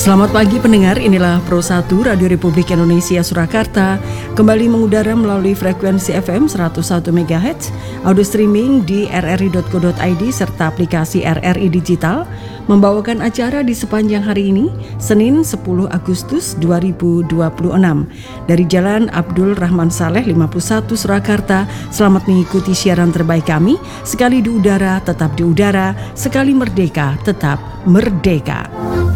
Selamat pagi pendengar, inilah Pro 1 Radio Republik Indonesia Surakarta kembali mengudara melalui frekuensi FM 101 MHz, audio streaming di rri.co.id serta aplikasi RRI Digital, membawakan acara di sepanjang hari ini, Senin 10 Agustus 2026. Dari Jalan Abdul Rahman Saleh 51 Surakarta, selamat mengikuti siaran terbaik kami, sekali di udara tetap di udara, sekali merdeka tetap merdeka.